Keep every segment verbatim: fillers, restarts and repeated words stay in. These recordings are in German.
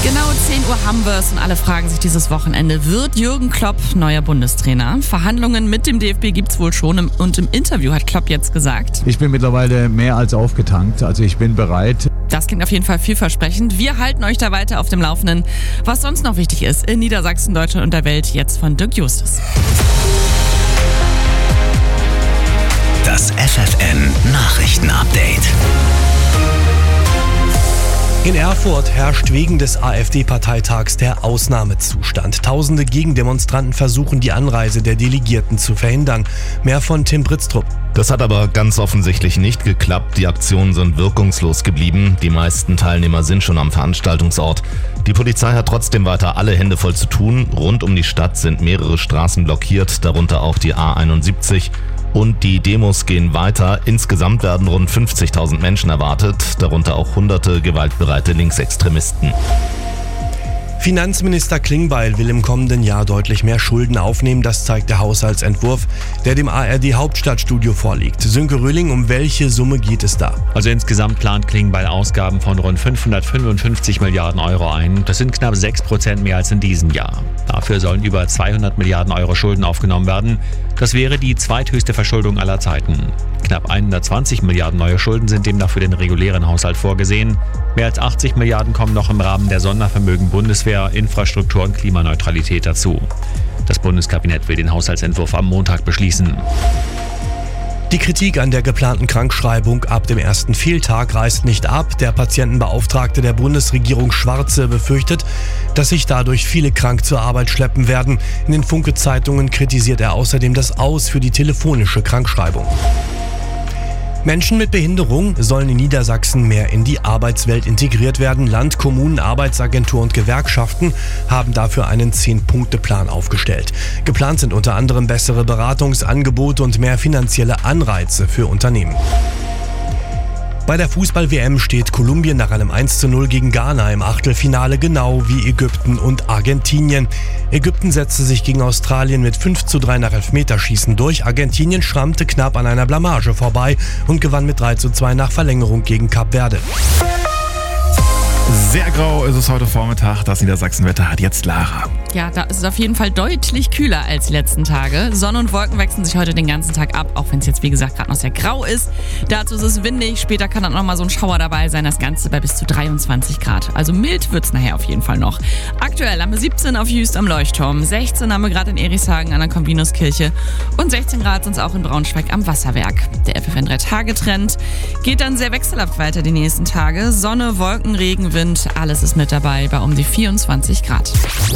Genau zehn Uhr haben wir es und alle fragen sich dieses Wochenende, wird Jürgen Klopp neuer Bundestrainer? Verhandlungen mit dem D F B gibt's wohl schon und im Interview hat Klopp jetzt gesagt: Ich bin mittlerweile mehr als aufgetankt, also ich bin bereit. Das klingt auf jeden Fall vielversprechend. Wir halten euch da weiter auf dem Laufenden, was sonst noch wichtig ist in Niedersachsen, Deutschland und der Welt, jetzt von Dirk Justus. Das F F N Nachrichten-Update. In Erfurt herrscht wegen des AfD-Parteitags der Ausnahmezustand. Tausende Gegendemonstranten versuchen, die Anreise der Delegierten zu verhindern. Mehr von Tim Britztrup. Das hat aber ganz offensichtlich nicht geklappt. Die Aktionen sind wirkungslos geblieben. Die meisten Teilnehmer sind schon am Veranstaltungsort. Die Polizei hat trotzdem weiter alle Hände voll zu tun. Rund um die Stadt sind mehrere Straßen blockiert, darunter auch die A einundsiebzig. Und die Demos gehen weiter. Insgesamt werden rund fünfzigtausend Menschen erwartet, darunter auch hunderte gewaltbereite Linksextremisten. Finanzminister Klingbeil will im kommenden Jahr deutlich mehr Schulden aufnehmen. Das zeigt der Haushaltsentwurf, der dem A R D-Hauptstadtstudio vorliegt. Sönke Röhling, um welche Summe geht es da? Also insgesamt plant Klingbeil Ausgaben von rund fünfhundertfünfundfünfzig Milliarden Euro ein. Das sind knapp sechs Prozent mehr als in diesem Jahr. Dafür sollen über zweihundert Milliarden Euro Schulden aufgenommen werden. Das wäre die zweithöchste Verschuldung aller Zeiten. Knapp hundertzwanzig Milliarden neue Schulden sind demnach für den regulären Haushalt vorgesehen. Mehr als achtzig Milliarden kommen noch im Rahmen der Sondervermögen Bundeswehr, Infrastruktur und Klimaneutralität dazu. Das Bundeskabinett will den Haushaltsentwurf am Montag beschließen. Die Kritik an der geplanten Krankschreibung ab dem ersten Fehltag reißt nicht ab. Der Patientenbeauftragte der Bundesregierung Schwarze befürchtet, dass sich dadurch viele krank zur Arbeit schleppen werden. In den Funke-Zeitungen kritisiert er außerdem das Aus für die telefonische Krankschreibung. Menschen mit Behinderung sollen in Niedersachsen mehr in die Arbeitswelt integriert werden. Land, Kommunen, Arbeitsagentur und Gewerkschaften haben dafür einen zehn-Punkte-Plan aufgestellt. Geplant sind unter anderem bessere Beratungsangebote und mehr finanzielle Anreize für Unternehmen. Bei der Fußball-W M steht Kolumbien nach einem eins zu null gegen Ghana im Achtelfinale, genau wie Ägypten und Argentinien. Ägypten setzte sich gegen Australien mit fünf zu drei nach Elfmeterschießen durch. Argentinien schrammte knapp an einer Blamage vorbei und gewann mit drei zu zwei nach Verlängerung gegen Kap Verde. Sehr grau ist es heute Vormittag. Das Niedersachsenwetter hat jetzt Lara. Ja, da ist es auf jeden Fall deutlich kühler als die letzten Tage. Sonne und Wolken wechseln sich heute den ganzen Tag ab, auch wenn es jetzt wie gesagt gerade noch sehr grau ist. Dazu ist es windig, später kann dann noch mal so ein Schauer dabei sein. Das Ganze bei bis zu dreiundzwanzig Grad. Also mild wird es nachher auf jeden Fall noch. Aktuell haben wir siebzehn auf Jüst am Leuchtturm, sechzehn haben wir gerade in Erichshagen an der Comvinuskirche und sechzehn Grad sind es auch in Braunschweig am Wasserwerk. Der F F N drei Tage Trend geht dann sehr wechselhaft weiter die nächsten Tage. Sonne, Wolken, Regen, Wind, alles ist mit dabei bei um die vierundzwanzig Grad.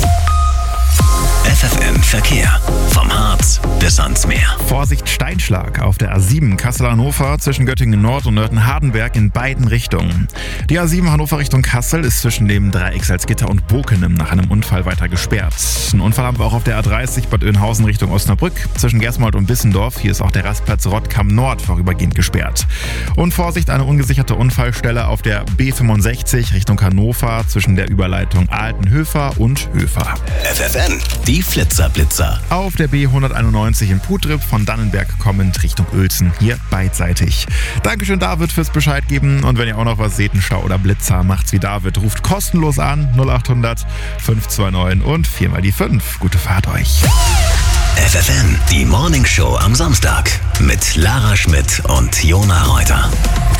F F N Verkehr. Vom Harz bis ans Meer. Vorsicht Steinschlag auf der A sieben Kassel-Hannover zwischen Göttingen Nord und Nörten-Hardenberg in beiden Richtungen. Die A sieben Hannover Richtung Kassel ist zwischen dem Dreieck Salzgitter und Bokenem nach einem Unfall weiter gesperrt. Einen Unfall haben wir auch auf der A dreißig Bad Oeynhausen Richtung Osnabrück. Zwischen Gersmold und Bissendorf, hier ist auch der Rastplatz Rottkamp Nord vorübergehend gesperrt. Und Vorsicht, eine ungesicherte Unfallstelle auf der B fünfundsechzig Richtung Hannover zwischen der Überleitung Altenhöfer und Höfer. F F N, die Flitzer-Blitzer. Auf der B hunderteinundneunzig in Putrip von Dannenberg kommend Richtung Uelzen, hier beidseitig. Dankeschön David fürs Bescheid geben und wenn ihr auch noch was seht, ein Schau oder Blitzer, macht's wie David, ruft kostenlos an null acht hundert fünf zwei neun und vier mal die fünf. Gute Fahrt euch. F F N, die Morning Show am Samstag mit Lara Schmidt und Jona Reuter.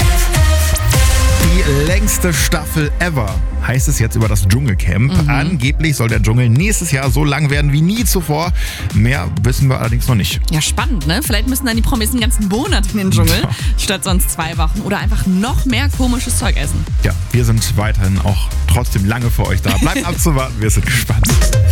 Die längste Staffel ever, heißt es jetzt über das Dschungelcamp. Mhm. Angeblich soll der Dschungel nächstes Jahr so lang werden wie nie zuvor. Mehr wissen wir allerdings noch nicht. Ja, spannend, ne? Vielleicht müssen dann die Promis einen ganzen Monat in den Dschungel, ja, statt sonst zwei Wochen. Oder einfach noch mehr komisches Zeug essen. Ja, wir sind weiterhin auch trotzdem lange für euch da. Bleibt abzuwarten, wir sind gespannt.